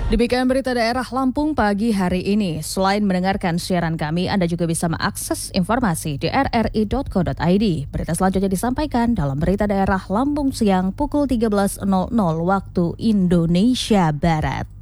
Demikian berita daerah Lampung pagi hari ini. Selain mendengarkan siaran kami, Anda juga bisa mengakses informasi di rri.co.id. Berita selanjutnya disampaikan dalam berita daerah Lampung siang pukul 13.00 waktu Indonesia Barat.